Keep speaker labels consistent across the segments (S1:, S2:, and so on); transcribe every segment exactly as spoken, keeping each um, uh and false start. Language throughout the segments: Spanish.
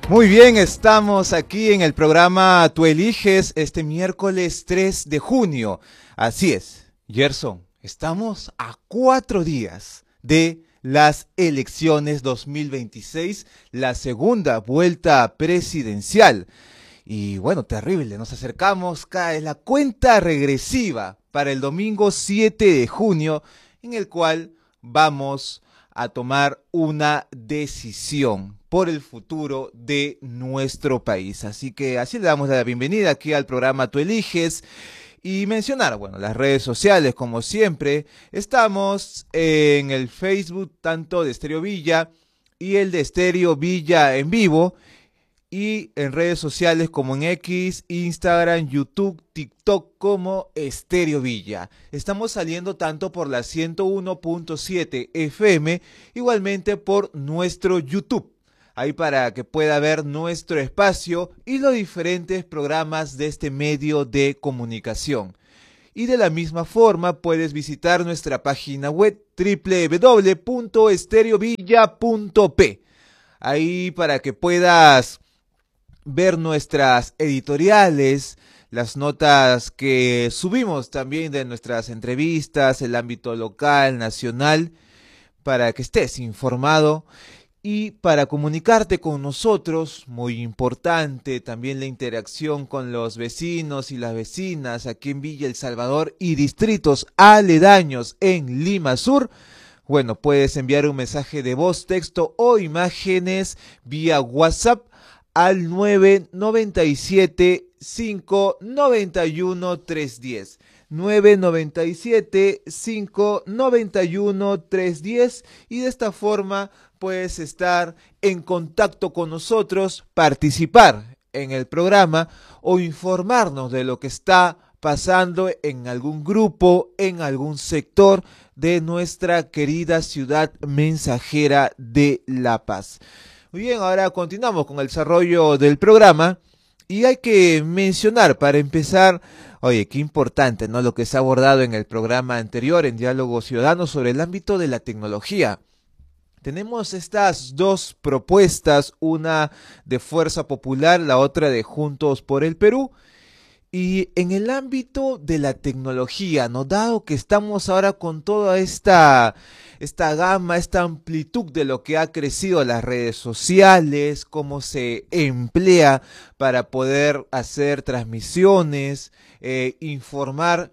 S1: Muy bien, estamos aquí en el programa Tú Eliges este miércoles tres de junio. Así es, Gerson, estamos a cuatro días de las elecciones dos mil veintiséis, la segunda vuelta presidencial. Y bueno, terrible, nos acercamos, cae la cuenta regresiva para el domingo siete de junio, en el cual vamos a tomar una decisión por el futuro de nuestro país. Así que así le damos la bienvenida aquí al programa Tú Eliges y mencionar, bueno, las redes sociales, como siempre. Estamos en el Facebook tanto de Estéreo Villa y el de Estéreo Villa en vivo, y en redes sociales como en X, Instagram, YouTube, TikTok como Estéreo Villa. Estamos saliendo tanto por la ciento uno punto siete F M, igualmente por nuestro YouTube. Ahí para que pueda ver nuestro espacio y los diferentes programas de este medio de comunicación. Y de la misma forma puedes visitar nuestra página web doble u doble u doble u punto estereovilla punto pe. Ahí para que puedas ver nuestras editoriales, las notas que subimos también de nuestras entrevistas, el ámbito local, nacional, para que estés informado y para comunicarte con nosotros, muy importante también la interacción con los vecinos y las vecinas aquí en Villa El Salvador y distritos aledaños en Lima Sur. Bueno, puedes enviar un mensaje de voz, texto o imágenes vía WhatsApp al nueve nueve siete, cinco nueve uno, tres uno cero. nueve nueve siete, cinco nueve uno, tres uno cero, y de esta forma puedes estar en contacto con nosotros, participar en el programa o informarnos de lo que está pasando en algún grupo, en algún sector de nuestra querida ciudad mensajera de La Paz. Muy bien, ahora continuamos con el desarrollo del programa y hay que mencionar para empezar, oye, qué importante, ¿no? Lo que se ha abordado en el programa anterior, en Diálogo Ciudadano, sobre el ámbito de la tecnología. Tenemos estas dos propuestas, una de Fuerza Popular, la otra de Juntos por el Perú. Y en el ámbito de la tecnología, ¿no? Dado que estamos ahora con toda esta, esta gama, esta amplitud de lo que ha crecido las redes sociales, cómo se emplea para poder hacer transmisiones, eh, informar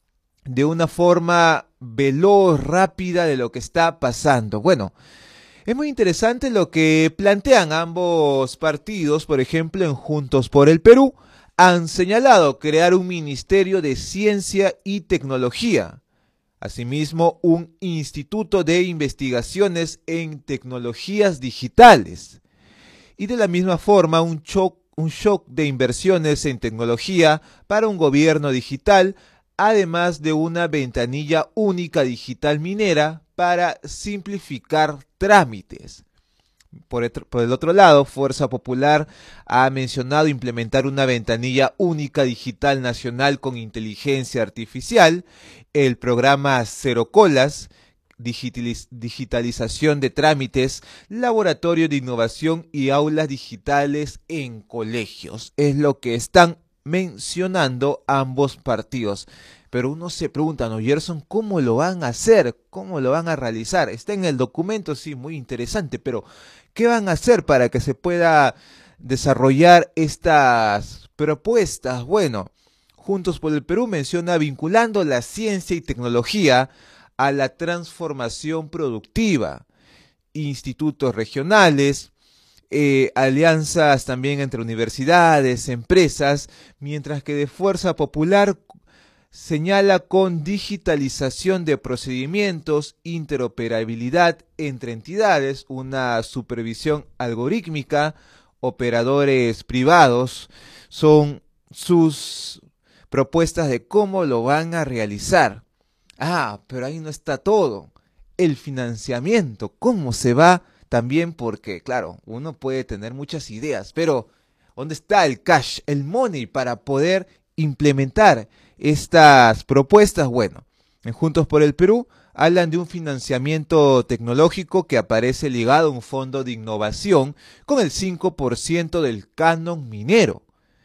S1: de una forma veloz, rápida de lo que está pasando. Bueno, es muy interesante lo que plantean ambos partidos, por ejemplo, en Juntos por el Perú. Han señalado crear un Ministerio de Ciencia y Tecnología, asimismo un Instituto de Investigaciones en Tecnologías Digitales, y de la misma forma un shock, un shock de inversiones en tecnología para un gobierno digital, además de una ventanilla única digital minera para simplificar trámites. Por el, por el otro lado, Fuerza Popular ha mencionado implementar una ventanilla única digital nacional con inteligencia artificial, el programa Cero Colas, digitaliz, digitalización de trámites, laboratorio de innovación y aulas digitales en colegios. Es lo que están mencionando ambos partidos. Pero uno se pregunta, ¿no, Gerson? ¿Cómo lo van a hacer? ¿Cómo lo van a realizar? Está en el documento, sí, muy interesante, pero ¿qué van a hacer para que se pueda desarrollar estas propuestas? Bueno, Juntos por el Perú menciona vinculando la ciencia y tecnología a la transformación productiva, institutos regionales, eh, alianzas también entre universidades, empresas, mientras que de Fuerza Popular señala con digitalización de procedimientos, interoperabilidad entre entidades, una supervisión algorítmica, operadores privados, son sus propuestas de cómo lo van a realizar. Ah, pero ahí no está todo. El financiamiento, ¿cómo se va? También porque, claro, uno puede tener muchas ideas, pero ¿dónde está el cash, el money para poder implementar estas propuestas? Bueno, en Juntos por el Perú hablan de un financiamiento tecnológico que aparece ligado a un fondo de innovación con el cinco por ciento del canon minero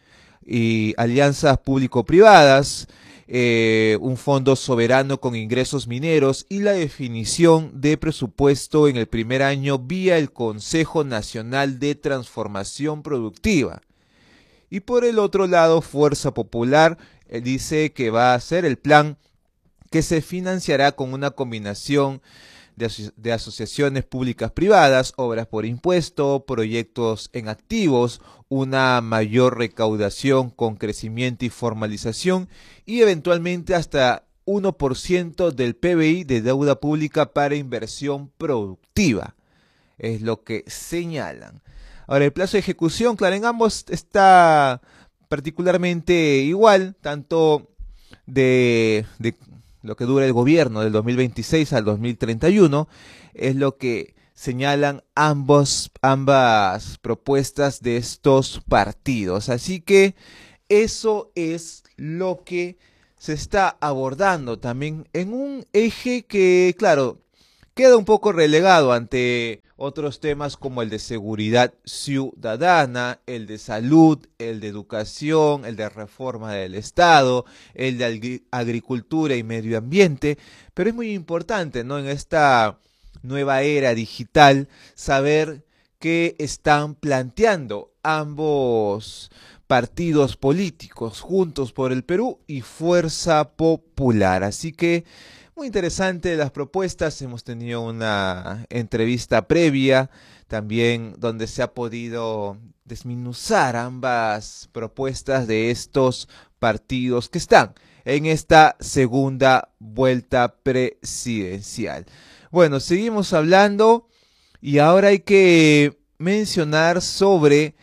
S1: y alianzas público-privadas, eh, un fondo soberano con ingresos mineros y la definición de presupuesto en el primer año vía el Consejo Nacional de Transformación Productiva. Y por el otro lado, Fuerza Popular eh, dice que va a ser el plan que se financiará con una combinación de, aso de asociaciones públicas privadas, obras por impuesto, proyectos en activos, una mayor recaudación con crecimiento y formalización y eventualmente hasta uno por ciento del P B I de deuda pública para inversión productiva. Es lo que señalan. Ahora, el plazo de ejecución, claro, en ambos está particularmente igual, tanto de, de lo que dura el gobierno del dos mil veintiséis al dos mil treinta y uno, es lo que señalan ambos, ambas propuestas de estos partidos. Así que eso es lo que se está abordando también en un eje que, claro, queda un poco relegado ante otros temas como el de seguridad ciudadana, el de salud, el de educación, el de reforma del Estado, el de agricultura y medio ambiente, pero es muy importante, ¿no?, en esta nueva era digital saber qué están planteando ambos partidos políticos, Juntos por el Perú y Fuerza Popular. Así que muy interesante las propuestas, hemos tenido una entrevista previa también donde se ha podido desminuzar ambas propuestas de estos partidos que están en esta segunda vuelta presidencial. Bueno, seguimos hablando y ahora hay que mencionar sobre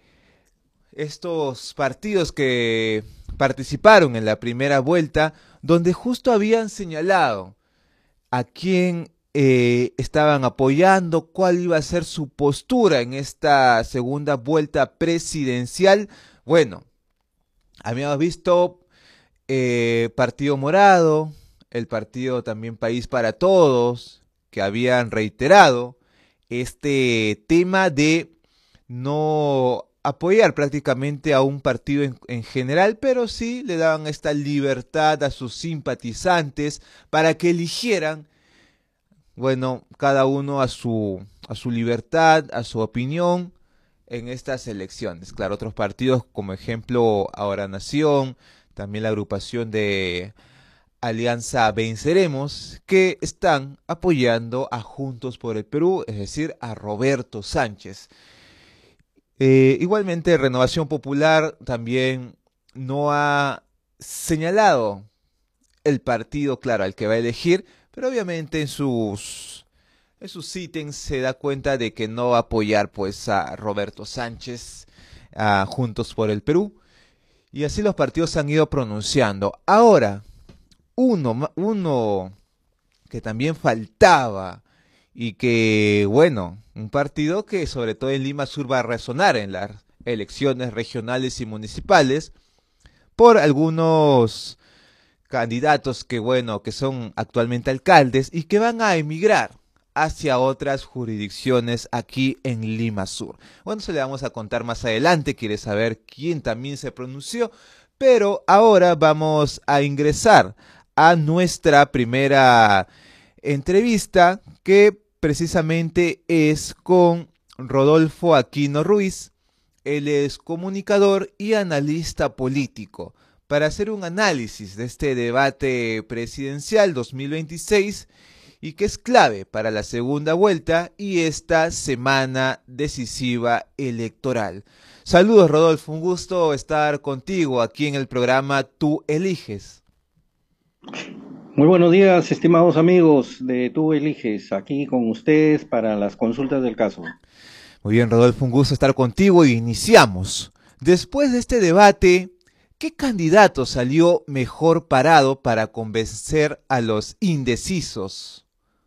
S1: estos partidos que participaron en la primera vuelta, donde justo habían señalado a quién eh, estaban apoyando, cuál iba a ser su postura en esta segunda vuelta presidencial. Bueno, habíamos visto eh, Partido Morado, el partido también País para Todos, que habían reiterado este tema de no apoyar prácticamente a un partido en, en general, pero sí le daban esta libertad a sus simpatizantes para que eligieran, bueno, cada uno a su, a su libertad, a su opinión en estas elecciones. Claro, otros partidos como ejemplo Ahora Nación, también la agrupación de Alianza Venceremos, que están apoyando a Juntos por el Perú, es decir, a Roberto Sánchez. Eh, igualmente, Renovación Popular también no ha señalado el partido, claro, al que va a elegir, pero obviamente en sus, en sus ítems se da cuenta de que no va a apoyar pues a Roberto Sánchez, a Juntos por el Perú, y así los partidos se han ido pronunciando. Ahora, uno, uno que también faltaba y que, bueno, un partido que sobre todo en Lima Sur va a resonar en las elecciones regionales y municipales por algunos candidatos que, bueno, que son actualmente alcaldes y que van a emigrar hacia otras jurisdicciones aquí en Lima Sur. Bueno, eso le vamos a contar más adelante, quiere saber quién también se pronunció, pero ahora vamos a ingresar a nuestra primera entrevista, que precisamente es con Rodolfo Aquino Ruiz. Él es comunicador y analista político, para hacer un análisis de este debate presidencial dos mil veintiséis y que es clave para la segunda vuelta y esta semana decisiva electoral. Saludos, Rodolfo, un gusto estar contigo aquí en el programa Tú Eliges.
S2: Muy buenos días, estimados amigos de Tú Eliges, aquí con ustedes para las consultas del caso.
S1: Muy bien, Rodolfo, un gusto estar contigo y iniciamos. Después de este debate, ¿qué candidato salió mejor parado para convencer a los indecisos?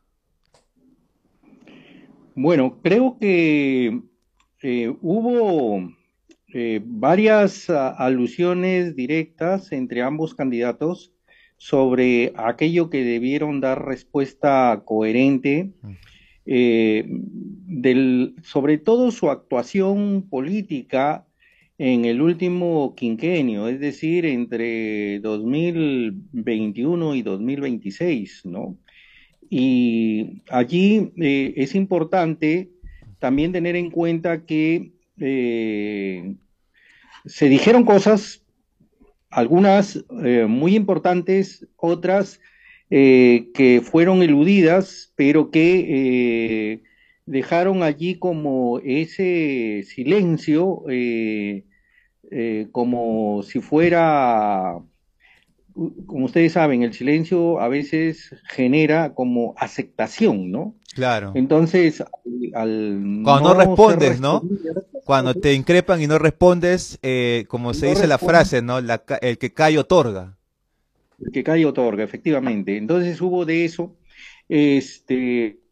S2: Bueno, creo que eh, hubo eh, varias a, alusiones directas entre ambos candidatos, sobre aquello que debieron dar respuesta coherente, eh, del, sobre todo su actuación política en el último quinquenio, es decir, entre dos mil veintiuno y dos mil veintiséis, ¿no? Y allí eh, es importante también tener en cuenta que eh, se dijeron cosas, algunas eh, muy importantes, otras eh, que fueron eludidas, pero que eh, dejaron allí como ese silencio, eh, eh, como si fuera, como ustedes saben, el silencio a veces genera como aceptación, ¿no?
S1: Claro.
S2: Entonces, al
S1: Cuando no
S2: no ser
S1: respondes, ¿no?
S2: respondidas,
S1: Cuando te increpan y no respondes, eh, como se
S2: no
S1: dice la
S2: responde,
S1: frase, ¿no? La ca- el que calla otorga.
S2: el que cae otorga, efectivamente. Entonces hubo de eso. Este,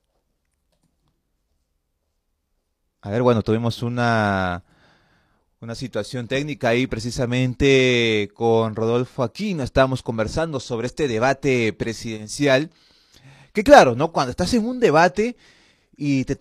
S1: A ver, bueno, tuvimos una, una situación técnica ahí precisamente con Rodolfo Aquino. Estábamos conversando sobre este debate presidencial. Que claro, ¿no? Cuando estás en un debate y te